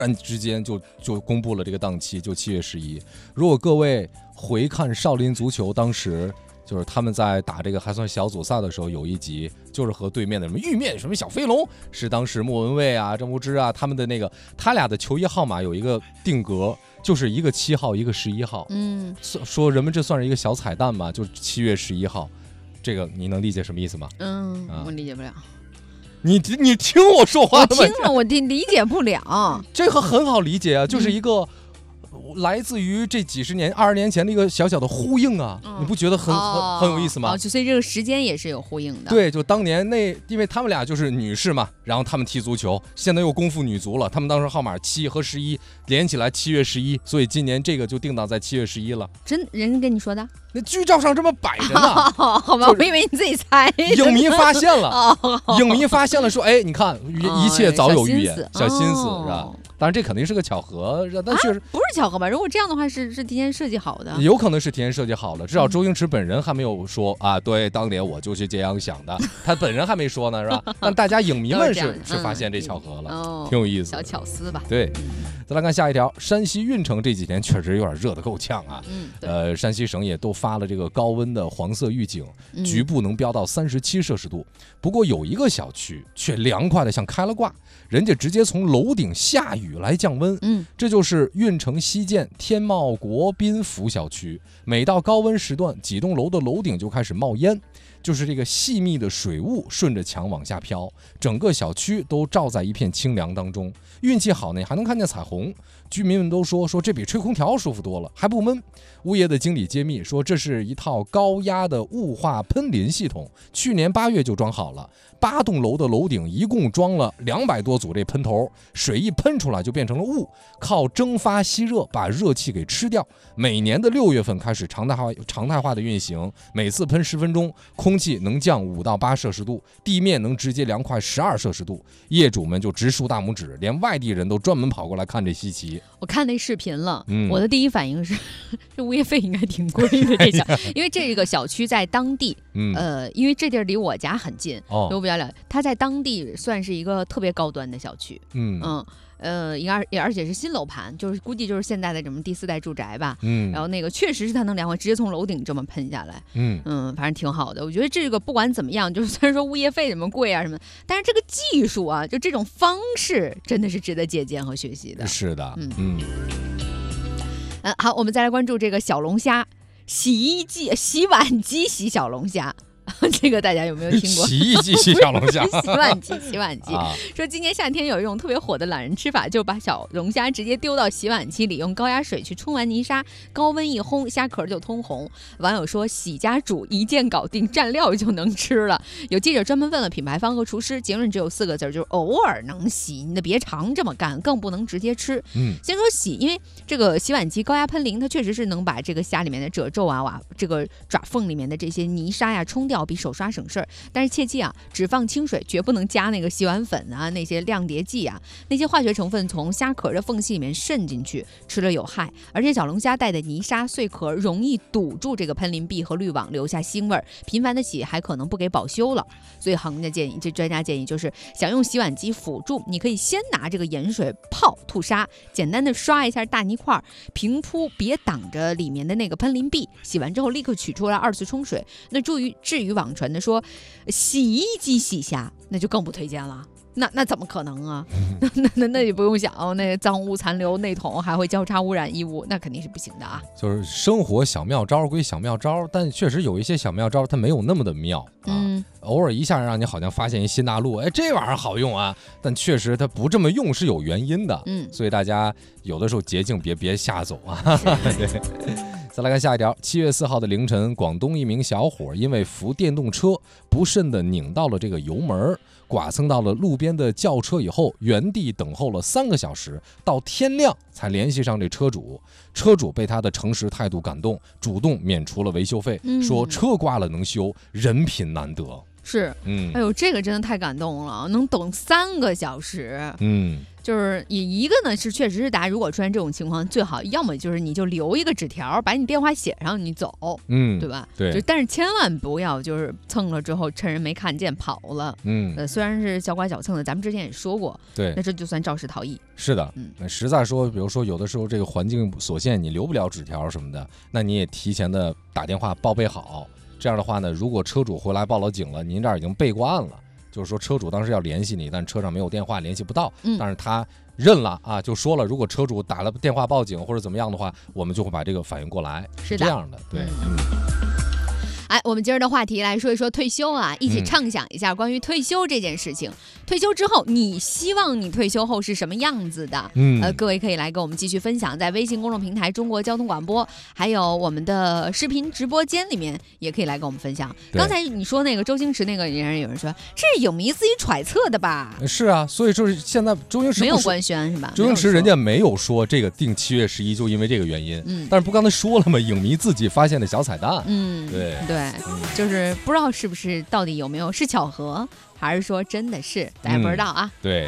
然之间就公布了这个档期，就7月11。如果各位回看少林足球，当时就是他们在打这个还算小组赛的时候，有一集就是和对面的什么玉面什么小飞龙，是当时莫文蔚啊、郑无知啊他们的那个他俩的球衣号码有一个定格，就是一个7号，一个11号。说人们这算是一个小彩蛋嘛，就是7月11号。这个你能理解什么意思吗？ 我理解不了。 你听我说话了吗？ 我听了，我理解不了。 这个很好理解啊，就是一个来自于这几十年、20年前的一个小小的呼应啊，你不觉得很有意思吗？ 所以这个时间也是有呼应的。 对，就当年因为他们俩就是女士嘛，然后他们踢足球，现在又功夫女足了，他们当时号码7和11连起来7月11，所以今年这个就定档在7月11了。 人跟你说的？ 那剧照上这么摆着呢。 好吧，我以为你自己猜。 影迷发现了，影迷发现了，说，哎，你看，一切早有预言，小心思是吧？当然这肯定是个巧合，但确实不是巧合吧？如果这样的话，是提前设计好的， 有可能是提前设计好的。至少周星驰本人还没有说啊，对，当年我就是这样想的，他本人还没说呢，是吧？但大家影迷们是发现这巧合了，挺有意思， 小巧思吧？ 对。再来看下一条，山西运城这几天确实有点热得够呛啊。山西省也都发了这个高温的黄色预警，局部能飙到37摄氏度。不过有一个小区却凉快的像开了挂，人家直接从楼顶下雨来降温。这就是运城西建天茂国宾府小区，每到高温时段，几栋楼的楼顶就开始冒烟。就是这个细密的水雾顺着墙往下飘，整个小区都罩在一片清凉当中。运气好呢，还能看见彩虹。居民们都说这比吹空调舒服多了，还不闷。物业的经理揭秘说，这是一套高压的雾化喷淋系统，去年8月就装好了，8栋楼的楼顶一共装了200多组这喷头，水一喷出来就变成了雾，靠蒸发吸热把热气给吃掉。每年的6月份开始常态化的运行，每次喷10分钟，空气能降5到8摄氏度，地面能直接凉快12摄氏度。业主们就直竖大拇指，连外地人都专门跑过来看这稀奇。 我看那视频了，我的第一反应是，这物业费应该挺贵的，因为这个小区在当地，因为这地儿离我家很近，我比较了解，它在当地算是一个特别高端的小区，而且是新楼盘，就是估计就是现在的什么第4代住宅吧，然后那个确实是它能凉快，直接从楼顶这么喷下来，反正挺好的。我觉得这个不管怎么样，就是虽然说物业费什么贵啊什么，但是这个技术啊，就这种方式真的是值得借鉴和学习的。 是的， 好，我们再来关注这个小龙虾洗碗机洗小龙虾。这个大家有没有听过？ 洗衣机洗小龙虾， 洗碗机。说今年夏天有一种特别火的懒人吃法，就把小龙虾直接丢到洗碗机里，用高压水去冲完泥沙，高温一烘，虾壳就通红。网友说洗加煮一键搞定，蘸料就能吃了。有记者专门问了品牌方和厨师，结论只有4个字，就是偶尔能洗，你别常这么干，更不能直接吃。先说洗，因为这个洗碗机高压喷淋，它确实是能把这个虾里面的褶皱啊、这个爪缝里面的这些泥沙呀冲掉，比手刷省事儿。但是切记啊，只放清水，绝不能加那个洗碗粉啊、那些亮碟剂啊，那些化学成分从虾壳的缝隙里面渗进去，吃了有害。而且小龙虾带的泥沙碎壳容易堵住这个喷淋壁和滤网，留下腥味儿，频繁的洗还可能不给保修了。所以专家建议就是想用洗碗机辅助，你可以先拿这个盐水泡吐沙，简单的刷一下大泥块，平铺，别挡着里面的那个喷淋壁。洗完之后立刻取出来2次冲水。那至于网传的说洗衣机洗虾，那就更不推荐了。那怎么可能啊？那也不用想，那脏污残留内桶还会交叉污染衣物，那肯定是不行的啊。 就是生活小妙招归小妙招，但确实有一些小妙招它没有那么的妙啊。偶尔一下让你好像发现一新大陆，哎，这玩意儿好用啊，但确实它不这么用是有原因的。所以大家有的时候捷径别瞎走啊。对。再来看下一条，7月4号的凌晨，广东一名小伙因为扶电动车不慎的拧到了这个油门，剐蹭到了路边的轿车以后，原地等候了3个小时，到天亮才联系上这车主。车主被他的诚实态度感动，主动免除了维修费，说车刮了能修，人品难得。 是，哎呦，这个真的太感动了，能等3个小时，就是一个呢是确实是大家如果出现这种情况，最好要么就是你就留一个纸条，把你电话写上，你走，对吧？ 对。 但是千万不要就是蹭了之后趁人没看见跑了，虽然是小剐小蹭的，咱们之前也说过， 对， 那这就算肇事逃逸。 是的，那实在说，比如说有的时候这个环境所限，你留不了纸条什么的，那你也提前的打电话报备好。这样的话呢，如果车主回来报了警了，您这儿已经备过案了。就是说车主当时要联系你，但车上没有电话联系不到，但是他认了啊，就说了，如果车主打了电话报警或者怎么样的话，我们就会把这个反应过来，是这样的，对。 哎，我们今儿的话题来说一说退休啊，一起畅想一下关于退休这件事情。退休之后，你希望你退休后是什么样子的？各位可以来跟我们继续分享，在微信公众平台中国交通广播，还有我们的视频直播间里面，也可以来跟我们分享。刚才你说那个周星驰那个，有人说这是影迷自己揣测的吧？ 是啊，所以就是现在周星驰没有官宣是吧？ 周星驰人家没有说这个定7月11就因为这个原因，但是不刚才说了吗？影迷自己发现的小彩蛋， 对，就是不知道是不是到底有没有是巧合，还是说真的是，大家不知道啊。 对。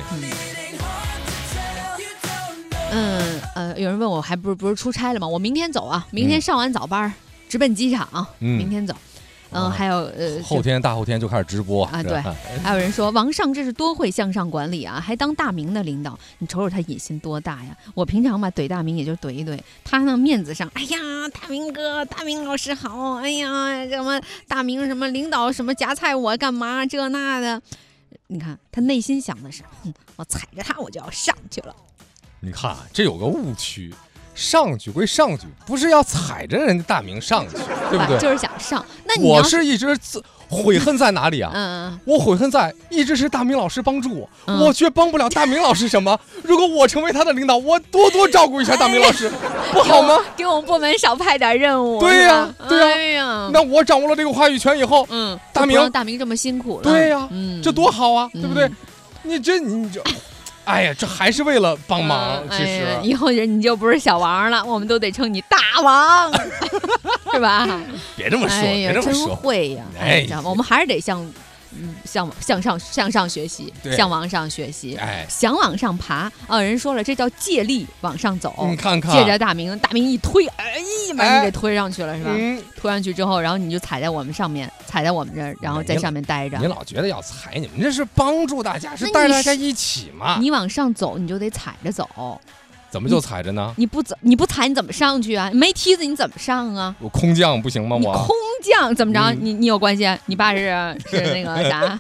有人问我还不是出差了吗？我明天走啊，明天上完早班，直奔机场，明天走。还有后天大后天就开始直播啊，对。还有人说王上这是多会向上管理啊，还当大明的领导，你瞅瞅他野心多大呀！我平常嘛怼大明也就怼一怼，他那面子上，哎呀，大明哥，大明老师好，哎呀，什么大明什么领导什么夹菜我干嘛这那的，你看他内心想的是，我踩着他我就要上去了。 你看这有个误区。上去归上去，不是要踩着人家大明上去，对不对？ 就是想上。那你我是一直悔恨在哪里啊？我悔恨在一直是大明老师帮助我，我却帮不了大明老师什么。如果我成为他的领导，我多多照顾一下大明老师，不好吗？ 给我们部门少派点任务。 对呀，对呀。那我掌握了这个话语权以后，大明这么辛苦了。 对呀，这多好啊，对不对？你这。哎呀，这还是为了帮忙，其实以后你就不是小王了，我们都得称你大王，是吧？ 别这么说，别这么说， 真会呀！我们还是得向上学习，向往上学习，想往上爬啊！人说了，这叫借力往上走。 你看看， 借着大明一推，把你给推上去了，是吧？推上去之后，然后你就踩在我们上面，踩在我们这儿，然后在上面待着。 你老觉得要踩你们，这是帮助大家，是带大家一起嘛？ 你往上走，你就得踩着走。 怎么就踩着呢？ 你不踩你怎么上去啊？没梯子你怎么上啊？ 我空降不行吗？我空降怎么着？你有关系？你爸是那个啥？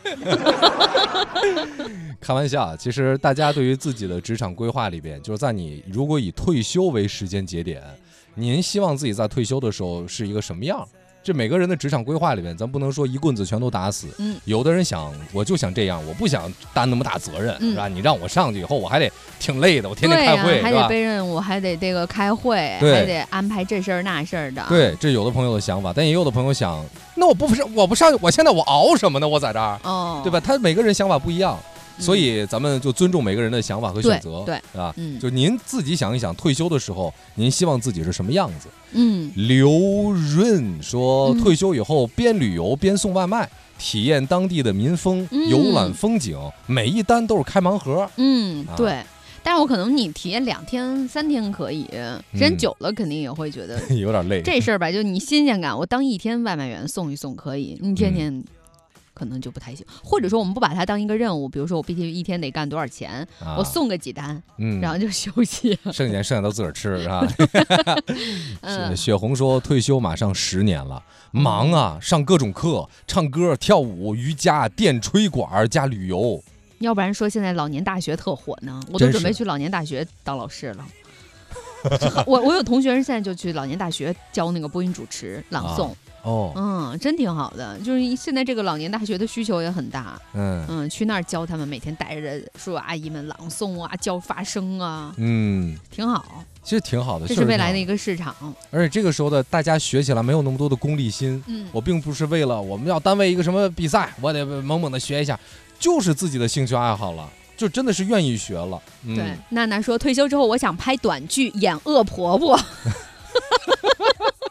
开玩笑，其实大家对于自己的职场规划里边，就是在你如果以退休为时间节点，您希望自己在退休的时候是一个什么样？这每个人的职场规划里面，咱不能说一棍子全都打死。有的人想，我就想这样，我不想担那么大责任，是吧？你让我上去以后，我还得挺累的，我天天开会， 还得背任务，还得这个开会，还得安排这事儿那事儿的。 对，这有的朋友的想法，但也有的朋友想，那我不上去，我现在我熬什么呢？我在这儿，对吧？他每个人想法不一样。所以咱们就尊重每个人的想法和选择， 对啊，就您自己想一想，退休的时候您希望自己是什么样子？刘润说，退休以后边旅游边送外卖，体验当地的民风，游览风景，每一单都是开盲盒。 对。但是我可能你体验2天3天可以，时间久了肯定也会觉得有点累。 这事儿吧，就你新鲜感，我当1天外卖员送一送可以，你天天。可能就不太行，或者说我们不把它当一个任务，比如说我必须1天得干多少钱，我送个几单，然后就休息， 剩下都自个儿吃，是吧？雪红说退休马上10年了，忙啊，上各种课，唱歌、跳舞、瑜伽、电吹管加旅游。 要不然说现在老年大学特火呢，我都准备去老年大学当老师了。我有同学人现在就去老年大学教那个播音主持、朗诵。真挺好的，就是现在这个老年大学的需求也很大，去那儿教他们，每天带着叔叔阿姨们朗诵啊，教发声啊，挺好， 其实挺好的， 这是未来的一个市场。 而且这个时候的大家学起来没有那么多的功利心，我并不是为了我们要单位一个什么比赛，我得猛猛的学一下，就是自己的兴趣爱好了。就真的是愿意学了。 对，娜娜说退休之后我想拍短剧演恶婆婆。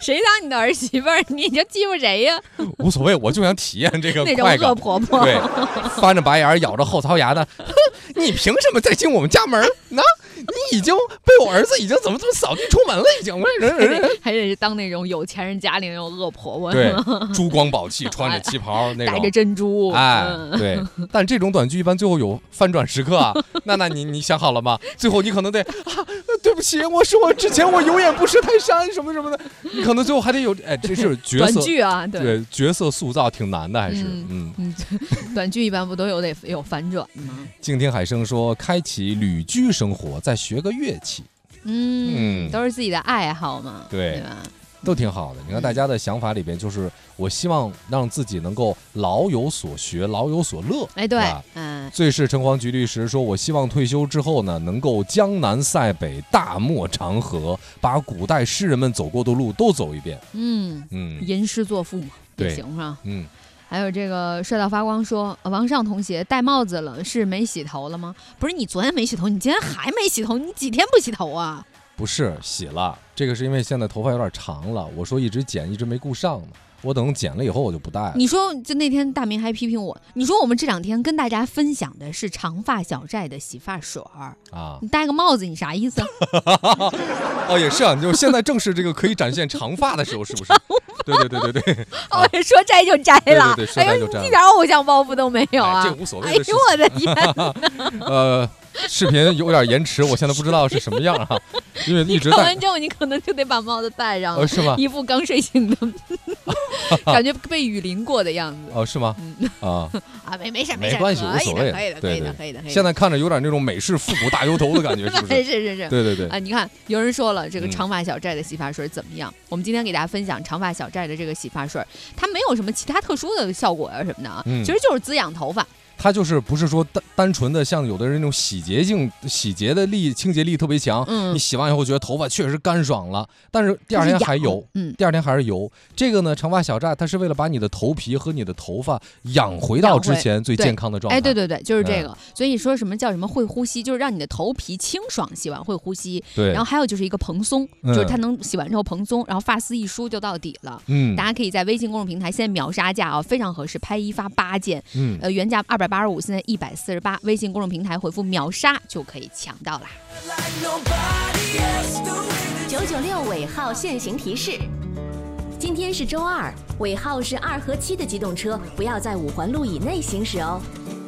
谁当你的儿媳妇儿，你就欺负谁呀？ 无所谓，我就想体验这个那种快感。 恶婆婆， 对，翻着白眼咬着后槽牙的，你凭什么再进我们家门？那你已经被我儿子已经怎么扫地出门了，已经。 还得是当那种有钱人家里那种恶婆婆， 对，珠光宝气，穿着旗袍那种， 戴着珍珠， 对。但这种短剧一般最后有翻转时刻啊，那你想好了吗？最后你可能得对不起，我之前我有眼不识泰山什么什么的，你可能最后还得有这是角色短剧啊， 对角色塑造挺难的，还是短剧一般不都得有反转吗？ 静听海生说，开启旅居生活，再学个乐器， 都是自己的爱好嘛，对吧？ 都挺好的。你看大家的想法里边，就是我希望让自己能够老有所学，老有所乐。 对， 最是城隍局律师说，我希望退休之后呢，能够江南塞北，大漠长河，把古代诗人们走过的路都走一遍。吟诗作赋嘛，也行是吧？还有这个帅到发光说，王尚同学戴帽子了，是没洗头了吗？不是，你昨天没洗头，你今天还没洗头，你几天不洗头啊？不是洗了，这个是因为现在头发有点长了，我说一直剪一直没顾上呢，我等剪了以后我就不戴了。你说就那天大明还批评我，你说我们这2天跟大家分享的是长发小寨的洗发水啊，你戴个帽子你啥意思？也是啊，就现在正是这个可以展现长发的时候，是不是？对。说摘就摘了，对，说摘就摘了，一点偶像包袱都没有啊，这无所谓的事情。我的天！视频有点延迟，我现在不知道是什么样啊，因为一直戴。看完之后，你可能就得把帽子戴上了，是吗？一副刚睡醒的感觉，被雨淋过的样子。是吗？没事，没关系，无所谓，可以的。现在看着有点那种美式复古大油头的感觉，是不是？是。对。你看，有人说了，这个长发小寨的洗发水怎么样？我们今天给大家分享长发小寨的这个洗发水，它没有什么其他特殊的效果什么的啊，其实就是滋养头发。它就是不是说单纯的像有的人那种洗洁的清洁力特别强，你洗完以后觉得头发确实干爽了，但是第二天还油，第二天还是油。这个呢，长发小寨它是为了把你的头皮和你的头发养回到之前最健康的状态。对，就是这个。所以说什么叫什么会呼吸，就是让你的头皮清爽，洗完会呼吸。对。然后还有就是一个蓬松，就是它能洗完之后蓬松，然后发丝一梳就到底了。大家可以在微信公众平台现在秒杀价啊，非常合适，拍一发8件，原价285，现在148，微信公众平台回复秒杀就可以抢到啦。996尾号限行提示：今天是周2，尾号是2和7的机动车不要在5环路以内行驶哦。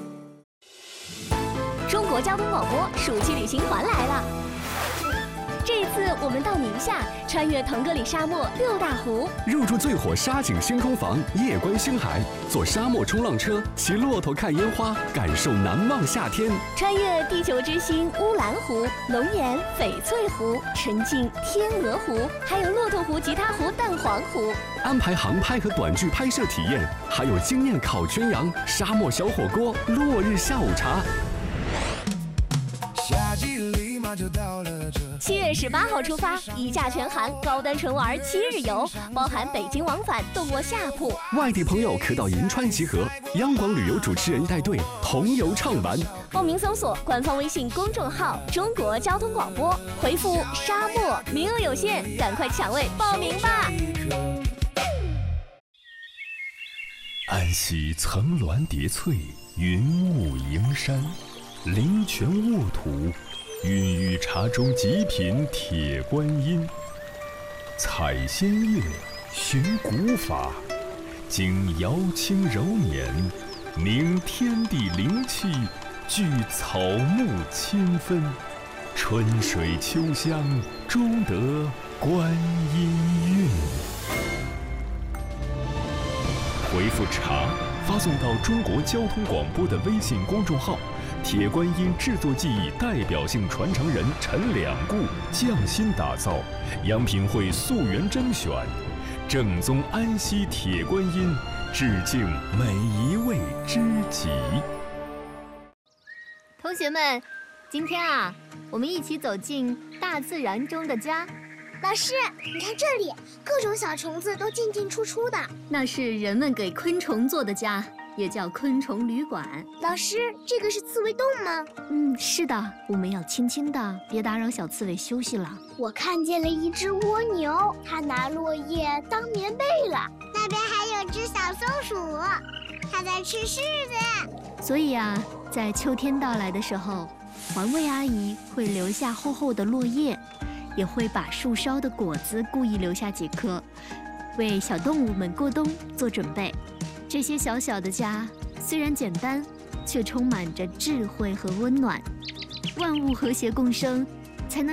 中国交通广播暑期旅行团来了。这一次我们到宁夏，穿越腾格里沙漠6大湖，入住最火沙景星空房，夜观星海，坐沙漠冲浪车，骑骆驼看烟花，感受难忘夏天。穿越地球之星乌兰湖、龙岩、翡翠湖，沉浸天鹅湖，还有骆驼湖、吉他湖、蛋黄湖。安排航拍和短剧拍摄体验，还有惊艳烤全羊、沙漠小火锅、落日下午茶。7月18号出发，1价全含，高端纯玩7日游，包含北京往返，动卧下铺。外地朋友可到银川集合，央广旅游主持人带队同游畅玩。报名搜索官方微信公众号中国交通广播，回复沙漠，名额有限，赶快抢位报名吧。安溪层峦叠翠，云雾迎山，灵泉沃土，孕育茶中极品铁观音。采仙乐，寻古法，经瑶清柔年，明天地灵气，聚草木清芬。春水秋香，终得观音韵。回复茶发送到中国交通广播的微信公众号，铁观音制作技艺代表性传承人陈两固匠心打造，样品会溯源甄选，正宗安溪铁观音，致敬每一位知己。 同学们，今天啊，我们一起走进大自然中的家。 老师，你看这里，各种小虫子都进进出出的。 那是人们给昆虫做的家。 也叫昆虫旅馆。 老师，这个是刺猬洞吗？ 是的，我们要轻轻的，别打扰小刺猬休息了。 我看见了一只蜗牛，它拿落叶当棉被了。那边还有只小松鼠，它在吃柿子。 所以啊，在秋天到来的时候，环卫阿姨会留下厚厚的落叶，也会把树梢的果子故意留下几颗，为小动物们过冬做准备。这些小小的家虽然简单，却充满着智慧和温暖。万物和谐共生，